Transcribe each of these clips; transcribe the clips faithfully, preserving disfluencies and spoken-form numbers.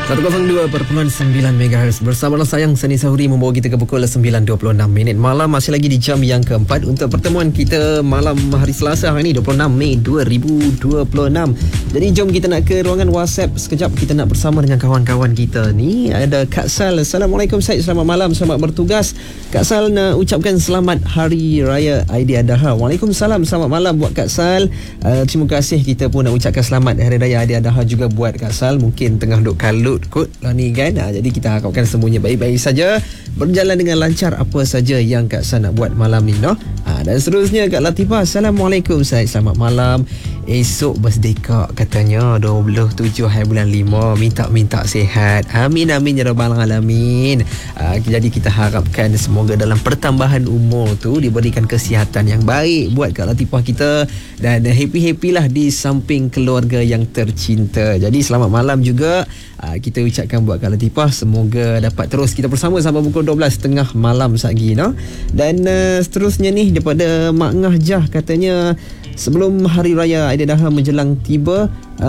seratus dua perpuluhan sembilan megahertz bersama sayang Seni Sahuri membawa kita ke pukul sembilan dua puluh enam minit malam. Masih lagi di jam yang keempat untuk pertemuan kita malam hari Selasa hari ini dua puluh enam Mei dua ribu dua puluh enam. Jadi jom kita nak ke ruangan WhatsApp sekejap. Kita nak bersama dengan kawan-kawan kita ni. Ada Kak Sal. Assalamualaikum Syed, selamat malam, selamat bertugas. Kak Sal nak ucapkan selamat Hari Raya Aidiladha. Waalaikumsalam, selamat malam buat Kak Sal. uh, Terima kasih. Kita pun nak ucapkan selamat Hari Raya Aidiladha juga buat Kak Sal. Mungkin tengah duk kalut kot lah ni kan. ha, Jadi kita harapkan semuanya baik-baik saja, berjalan dengan lancar apa saja yang Kak Sal nak buat malam ni, no? ha, Dan seterusnya Kak Latifah. Assalamualaikum Syed, selamat malam. Esok birthday Kak katanya dua puluh tujuh hari bulan lima. Minta-minta sihat. Amin amin ya rabbal alamin. ha, Jadi kita harapkan semoga dalam pertambahan umur tu diberikan kesihatan yang baik buat Kak Latifah kita, dan happy-happy lah di samping keluarga yang tercinta. Jadi selamat malam juga uh, kita ucapkan buat Kak Latifah. Semoga dapat terus kita bersama sampai pukul dua belas tiga puluh malam lagi, no? Dan uh, seterusnya ni daripada Mak Ngah Jah katanya, sebelum Hari Raya Aidiladha menjelang tiba,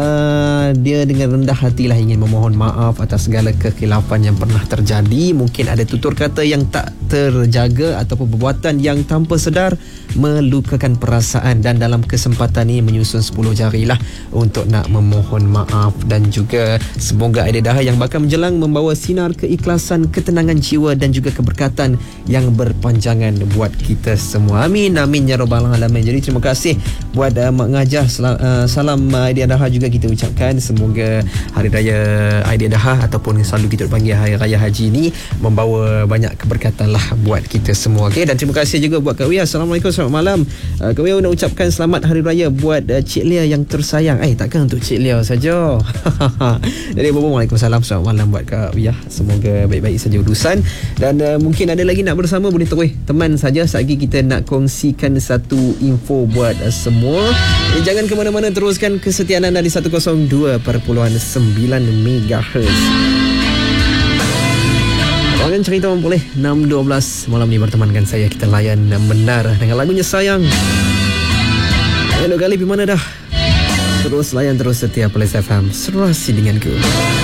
uh, dia dengan rendah hatilah ingin memohon maaf atas segala kekhilafan yang pernah terjadi. Mungkin ada tutur kata yang tak terjaga ataupun perbuatan yang tanpa sedar melukakan perasaan, dan dalam kesempatan ini menyusun sepuluh jari lah untuk nak memohon maaf. Dan juga semoga Aidiladha yang bakal menjelang membawa sinar keikhlasan, ketenangan jiwa dan juga keberkatan yang berpanjangan buat kita semua. Amin amin ya rabbal alamin. Jadi terima kasih buat uh, Mak Ngajah. Sel- uh, salam uh, Aidiladha juga kita ucapkan. Semoga Hari Raya Aidiladha ataupun selalu kita panggil Hari Raya Haji ni membawa banyak keberkatan lah buat kita semua. Okay? Dan terima kasih juga buat Kak Wia. Assalamualaikum, selamat malam. uh, Kak Wia nak ucapkan selamat Hari Raya buat uh, Cik Lia yang tersayang. Eh takkan untuk Cik Lia saja. Jadi Waalaikumsalam, selamat malam buat Kak Wia. Semoga baik-baik saja urusan. Dan uh, mungkin ada lagi nak bersama, boleh terus teman saja. Lagi kita nak kongsikan satu info buat uh, semua. Eh, jangan ke mana-mana, teruskan kesetiaan anda di seratus dua perpuluhan sembilan megahertz. Ruangan cerita orang boleh enam dua belas malam ni bertemankan saya. Kita layan benar dengan lagunya Sayang. Hello kali pergi mana dah? Terus layan terus setiap Plus F M, serasi denganku.